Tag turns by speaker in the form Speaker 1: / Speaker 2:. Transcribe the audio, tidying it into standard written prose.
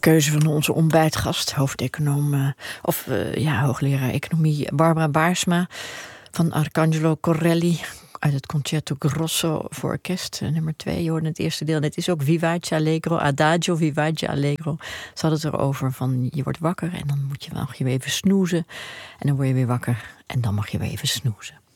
Speaker 1: keuze van onze ontbijtgast, hoofdeconoom, hoogleraar economie Barbara Baarsma van Arcangelo Corelli uit het Concerto Grosso voor orkest, nummer 2. Je hoorde het eerste deel. Dit is ook Vivace Allegro, Adagio Vivace Allegro. Ze hadden het erover van je wordt wakker en dan mag je weer even snoezen. En dan word je weer wakker en dan mag je weer even snoezen.